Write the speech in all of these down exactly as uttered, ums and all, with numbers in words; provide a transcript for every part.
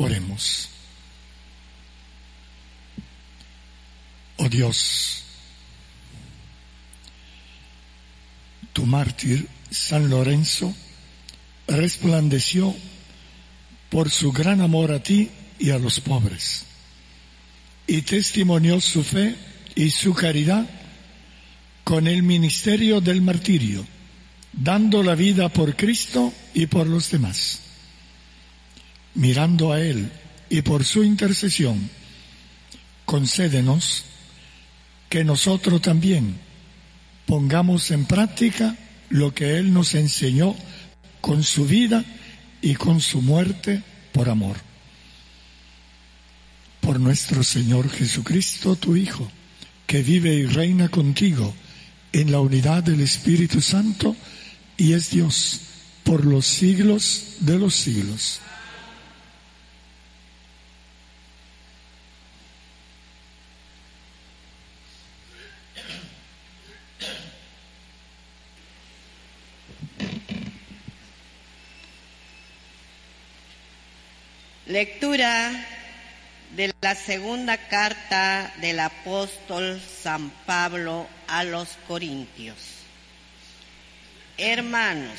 Oremos. Oh Dios, tu mártir, San Lorenzo, resplandeció por su gran amor a ti y a los pobres, y testimonió su fe y su caridad con el ministerio del martirio, dando la vida por Cristo y por los demás. Mirando a Él y por su intercesión, concédenos que nosotros también pongamos en práctica lo que Él nos enseñó con su vida y con su muerte por amor. Por nuestro Señor Jesucristo, tu Hijo, que vive y reina contigo en la unidad del Espíritu Santo y es Dios por los siglos de los siglos. Lectura de la segunda carta del apóstol San Pablo a los Corintios. Hermanos,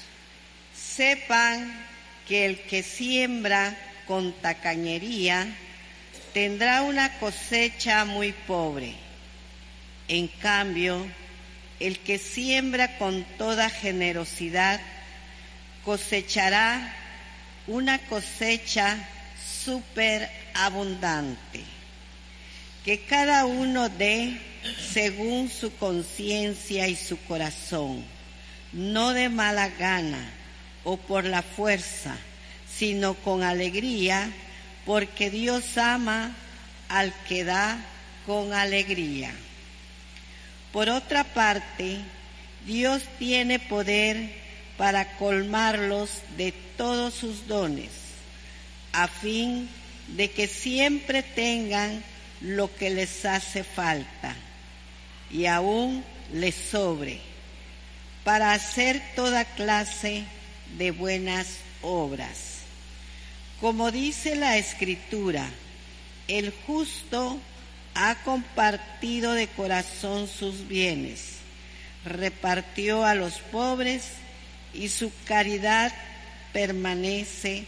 sepan que el que siembra con tacañería tendrá una cosecha muy pobre. En cambio, el que siembra con toda generosidad cosechará una cosecha superabundante. Que cada uno dé según su conciencia y su corazón, no de mala gana o por la fuerza, sino con alegría, porque Dios ama al que da con alegría. Por otra parte, Dios tiene poder para colmarlos de todos sus dones, a fin de que siempre tengan lo que les hace falta, y aún les sobre, para hacer toda clase de buenas obras. Como dice la Escritura, el justo ha compartido de corazón sus bienes, repartió a los pobres, y su caridad permanece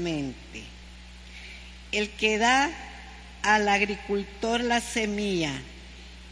eternamente. El que da al agricultor la semilla